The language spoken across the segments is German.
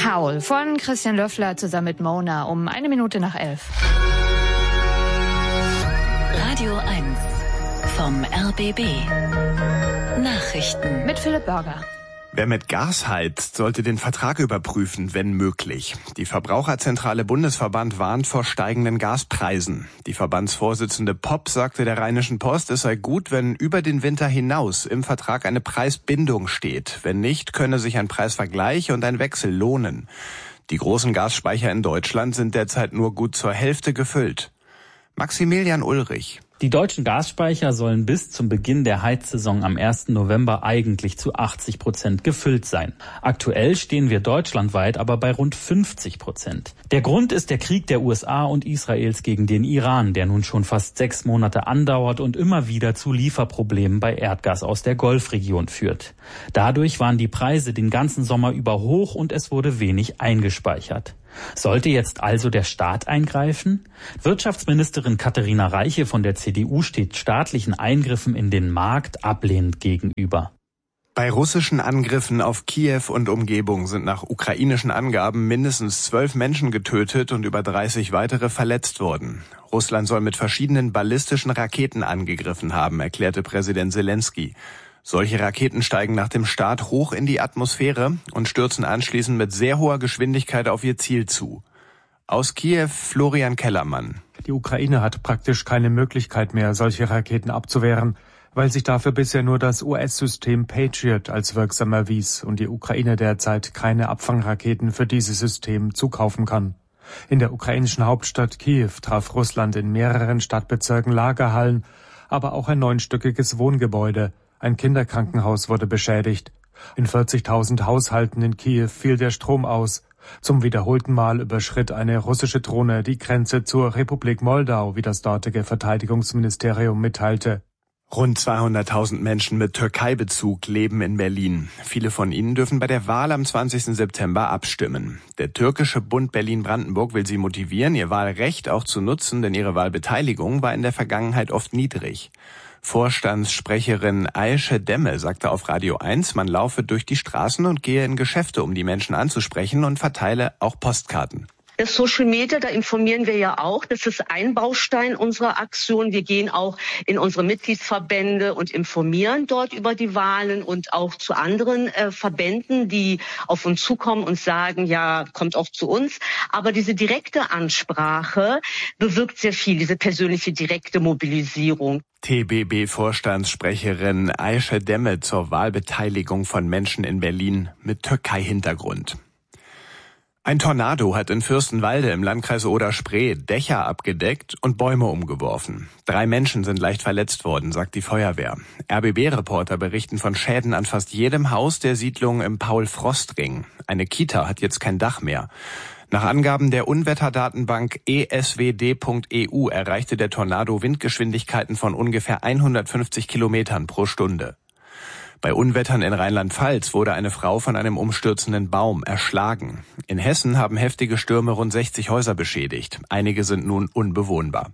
Howl von Christian Löffler zusammen mit Mona um 11:01. Radio 1 vom RBB. Nachrichten mit Philipp Börger. Wer mit Gas heizt, sollte den Vertrag überprüfen, wenn möglich. Die Verbraucherzentrale Bundesverband warnt vor steigenden Gaspreisen. Die Verbandsvorsitzende Popp sagte der Rheinischen Post, es sei gut, wenn über den Winter hinaus im Vertrag eine Preisbindung steht. Wenn nicht, könne sich ein Preisvergleich und ein Wechsel lohnen. Die großen Gasspeicher in Deutschland sind derzeit nur gut zur Hälfte gefüllt. Maximilian Ulrich. Die deutschen Gasspeicher sollen bis zum Beginn der Heizsaison am 1. November eigentlich zu 80% gefüllt sein. Aktuell stehen wir deutschlandweit aber bei rund 50%. Der Grund ist der Krieg der USA und Israels gegen den Iran, der nun schon fast 6 Monate andauert und immer wieder zu Lieferproblemen bei Erdgas aus der Golfregion führt. Dadurch waren die Preise den ganzen Sommer über hoch und es wurde wenig eingespeichert. Sollte jetzt also der Staat eingreifen? Wirtschaftsministerin Katharina Reiche von der CDU steht staatlichen Eingriffen in den Markt ablehnend gegenüber. Bei russischen Angriffen auf Kiew und Umgebung sind nach ukrainischen Angaben mindestens 12 Menschen getötet und über 30 weitere verletzt worden. Russland soll mit verschiedenen ballistischen Raketen angegriffen haben, erklärte Präsident Selenskyj. Solche Raketen steigen nach dem Start hoch in die Atmosphäre und stürzen anschließend mit sehr hoher Geschwindigkeit auf ihr Ziel zu. Aus Kiew Florian Kellermann. Die Ukraine hat praktisch keine Möglichkeit mehr, solche Raketen abzuwehren, weil sich dafür bisher nur das US-System Patriot als wirksam erwies und die Ukraine derzeit keine Abfangraketen für dieses System zukaufen kann. In der ukrainischen Hauptstadt Kiew traf Russland in mehreren Stadtbezirken Lagerhallen, aber auch ein 9-stöckiges Wohngebäude. Ein Kinderkrankenhaus wurde beschädigt. In 40.000 Haushalten in Kiew fiel der Strom aus. Zum wiederholten Mal überschritt eine russische Drohne die Grenze zur Republik Moldau, wie das dortige Verteidigungsministerium mitteilte. Rund 200.000 Menschen mit Türkei-Bezug leben in Berlin. Viele von ihnen dürfen bei der Wahl am 20. September abstimmen. Der türkische Bund Berlin-Brandenburg will sie motivieren, ihr Wahlrecht auch zu nutzen, denn ihre Wahlbeteiligung war in der Vergangenheit oft niedrig. Vorstandssprecherin Ayşe Demme sagte auf Radio 1, man laufe durch die Straßen und gehe in Geschäfte, um die Menschen anzusprechen und verteile auch Postkarten. Das Social Media, da informieren wir ja auch. Das ist ein Baustein unserer Aktion. Wir gehen auch in unsere Mitgliedsverbände und informieren dort über die Wahlen und auch zu anderen Verbänden, die auf uns zukommen und sagen, ja, kommt auch zu uns. Aber diese direkte Ansprache bewirkt sehr viel, diese persönliche direkte Mobilisierung. TBB-Vorstandssprecherin Ayşe Demme zur Wahlbeteiligung von Menschen in Berlin mit Türkei-Hintergrund. Ein Tornado hat in Fürstenwalde im Landkreis Oder-Spree Dächer abgedeckt und Bäume umgeworfen. 3 Menschen sind leicht verletzt worden, sagt die Feuerwehr. RBB-Reporter berichten von Schäden an fast jedem Haus der Siedlung im Paul-Frost-Ring. Eine Kita hat jetzt kein Dach mehr. Nach Angaben der Unwetterdatenbank eswd.eu erreichte der Tornado Windgeschwindigkeiten von ungefähr 150 Kilometern pro Stunde. Bei Unwettern in Rheinland-Pfalz wurde eine Frau von einem umstürzenden Baum erschlagen. In Hessen haben heftige Stürme rund 60 Häuser beschädigt. Einige sind nun unbewohnbar.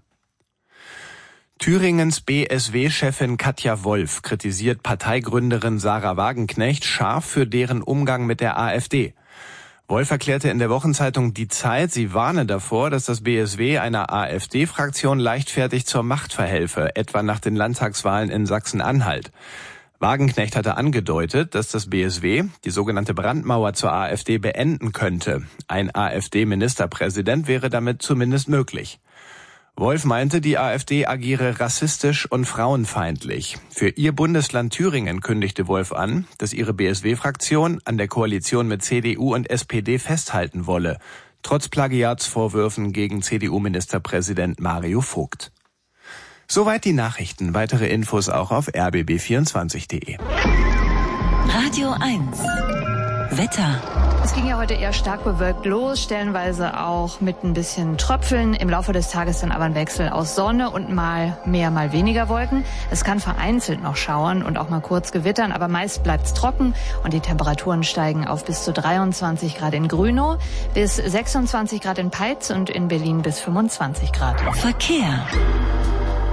Thüringens BSW-Chefin Katja Wolf kritisiert Parteigründerin Sarah Wagenknecht scharf für deren Umgang mit der AfD. Wolf erklärte in der Wochenzeitung Die Zeit, sie warne davor, dass das BSW einer AfD-Fraktion leichtfertig zur Macht verhelfe, etwa nach den Landtagswahlen in Sachsen-Anhalt. Wagenknecht hatte angedeutet, dass das BSW die sogenannte Brandmauer zur AfD beenden könnte. Ein AfD-Ministerpräsident wäre damit zumindest möglich. Wolf meinte, die AfD agiere rassistisch und frauenfeindlich. Für ihr Bundesland Thüringen kündigte Wolf an, dass ihre BSW-Fraktion an der Koalition mit CDU und SPD festhalten wolle, trotz Plagiatsvorwürfen gegen CDU-Ministerpräsident Mario Vogt. Soweit die Nachrichten. Weitere Infos auch auf rbb24.de. Radio 1 Wetter. Es ging ja heute eher stark bewölkt los, stellenweise auch mit ein bisschen Tröpfeln. Im Laufe des Tages dann aber ein Wechsel aus Sonne und mal mehr, mal weniger Wolken. Es kann vereinzelt noch schauern und auch mal kurz gewittern, aber meist bleibt's trocken und die Temperaturen steigen auf bis zu 23 Grad in Grünow, bis 26 Grad in Peitz und in Berlin bis 25 Grad. Verkehr.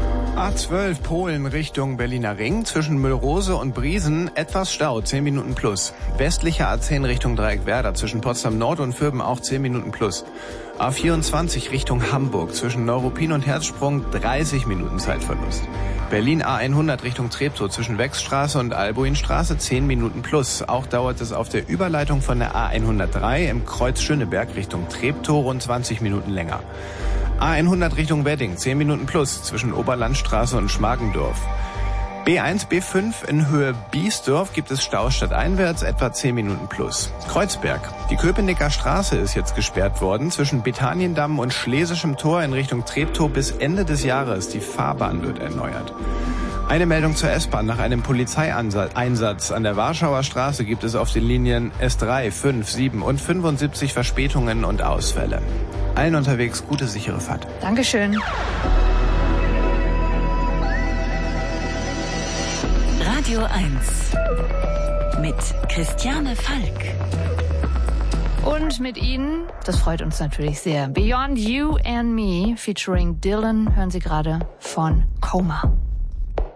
A12 Polen Richtung Berliner Ring. Zwischen Müllrose und Briesen etwas Stau, 10 Minuten plus. Westlicher A10 Richtung Dreieckwerder. Zwischen Potsdam Nord und Vöben auch 10 Minuten plus. A24 Richtung Hamburg. Zwischen Neuruppin und Herzsprung 30 Minuten Zeitverlust. Berlin A100 Richtung Treptow. Zwischen Wechsstraße und Albuinstraße 10 Minuten plus. Auch dauert es auf der Überleitung von der A103 im Kreuz Schöneberg Richtung Treptow rund 20 Minuten länger. A100 Richtung Wedding, 10 Minuten plus, zwischen Oberlandstraße und Schmargendorf. B1, B5 in Höhe Biesdorf gibt es Stau stadteinwärts, etwa 10 Minuten plus. Kreuzberg. Die Köpenicker Straße ist jetzt gesperrt worden, zwischen Betaniendamm und Schlesischem Tor in Richtung Treptow bis Ende des Jahres. Die Fahrbahn wird erneuert. Eine Meldung zur S-Bahn. Nach einem Polizeieinsatz an der Warschauer Straße gibt es auf den Linien S3, 5, 7 und 75 Verspätungen und Ausfälle. Allen unterwegs gute, sichere Fahrt. Dankeschön. Radio 1 mit Christiane Falk. Und mit Ihnen, das freut uns natürlich sehr, Beyond You and Me featuring Dylan hören Sie gerade von Coma.